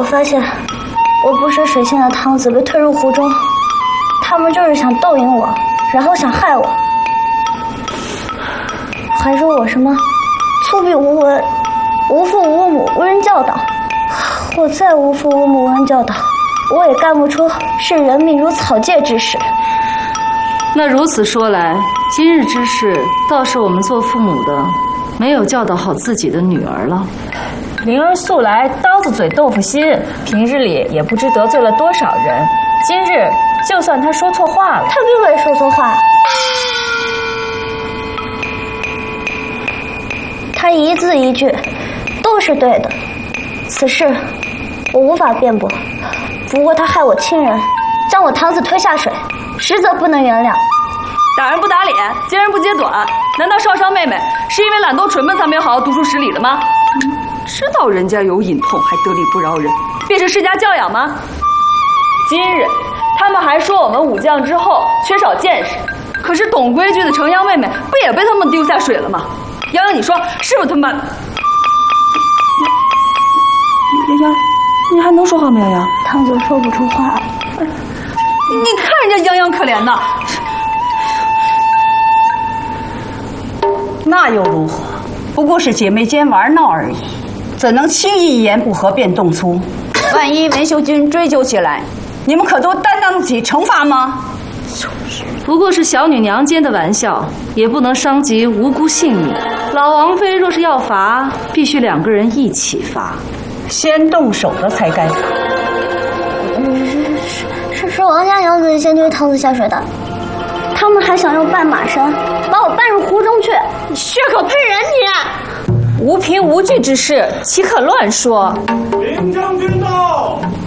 发现我不是水性的汤子被推入湖中，他们就是想逗引我，然后想害我，还说我什么粗鄙无闻、无父无母、无人教导。我再无父无母无人教导，我也干不出视人命如草芥之事。 那如此说来，今日之事倒是我们做父母的没有教导好自己的女儿了。 灵儿素来刀子嘴豆腐心，平日里也不知得罪了多少人。今日就算她说错话了， 她并未说错话，她一字一句都是对的。此事我无法辩驳，不过她害我亲人，将我堂子推下水，实则不能原谅。 打人不打脸，揭人不揭短，难道少商妹妹是因为懒惰蠢笨才没有好好读书识礼的吗？知道人家有隐痛还得理不饶人，便是世家教养吗？今日他们还说我们武将之后缺少见识，可是懂规矩的程央妹妹不也被他们丢下水了吗？洋洋，你说是不是他们？洋洋，你还能说话吗？洋洋， 堂子说不出话。 你看人家洋洋可怜呐。 那又如何？不过是姐妹间玩闹而已，怎能轻易一言不合便动粗？万一文秀君追究起来，你们可都担当得起惩罚吗？ 不过是小女娘间的玩笑，也不能伤及无辜性命。老王妃若是要罚，必须两个人一起罚， 先动手的才该罚。 是王家娘子先推堂子下水的，他们还想用绊马绳把我绊入湖中去。 你血口喷人你！无凭无据之事，岂可乱说？ 林将军到。